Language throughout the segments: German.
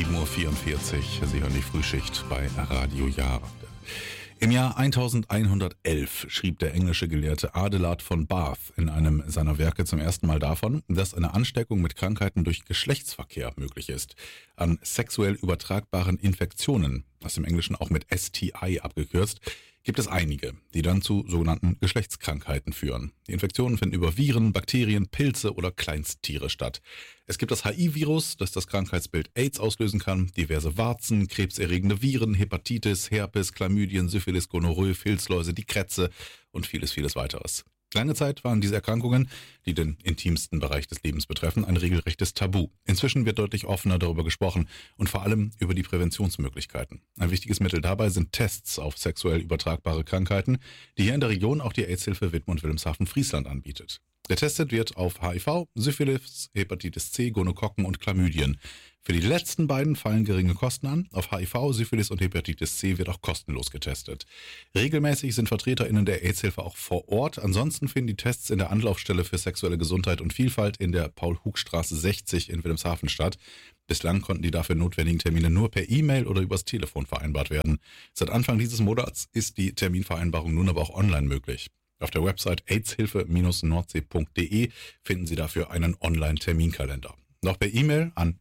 7:44 Uhr. Sie hören die Frühschicht bei Radio Jahr. Im Jahr 1111 schrieb der englische Gelehrte Adelard von Bath in einem seiner Werke zum ersten Mal davon, dass eine Ansteckung mit Krankheiten durch Geschlechtsverkehr möglich ist. An sexuell übertragbaren Infektionen, aus dem Englischen auch mit STI abgekürzt, gibt es einige, die dann zu sogenannten Geschlechtskrankheiten führen. Die Infektionen finden über Viren, Bakterien, Pilze oder Kleinsttiere statt. Es gibt das HIV-Virus, das das Krankheitsbild AIDS auslösen kann, diverse Warzen, krebserregende Viren, Hepatitis, Herpes, Chlamydien, Syphilis, Gonorrhoe, Filzläuse, die Krätze und vieles, vieles weiteres. Lange Zeit waren diese Erkrankungen, die den intimsten Bereich des Lebens betreffen, ein regelrechtes Tabu. Inzwischen wird deutlich offener darüber gesprochen und vor allem über die Präventionsmöglichkeiten. Ein wichtiges Mittel dabei sind Tests auf sexuell übertragbare Krankheiten, die hier in der Region auch die AIDS-Hilfe Wittmund-Wilhelmshaven-Friesland anbietet. Getestet wird auf HIV, Syphilis, Hepatitis C, Gonokokken und Chlamydien. Für die letzten beiden fallen geringe Kosten an. Auf HIV, Syphilis und Hepatitis C wird auch kostenlos getestet. Regelmäßig sind VertreterInnen der AIDS-Hilfe auch vor Ort. Ansonsten finden die Tests in der Anlaufstelle für sexuelle Gesundheit und Vielfalt in der Paul-Hug-Straße 60 in Wilhelmshaven statt. Bislang konnten die dafür notwendigen Termine nur per E-Mail oder übers Telefon vereinbart werden. Seit Anfang dieses Monats ist die Terminvereinbarung nun aber auch online möglich. Auf der Website aidshilfe-nordsee.de finden Sie dafür einen Online-Terminkalender. Noch per E-Mail an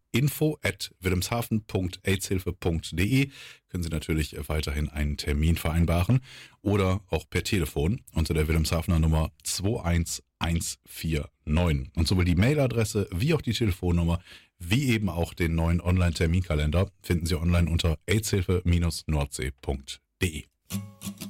info@wilhelmshaven.aidshilfe.de können Sie natürlich weiterhin einen Termin vereinbaren oder auch per Telefon unter der Wilhelmshavener Nummer 21149. Und sowohl die Mailadresse wie auch die Telefonnummer, wie eben auch den neuen Online-Terminkalender finden Sie online unter aidshilfe-nordsee.de.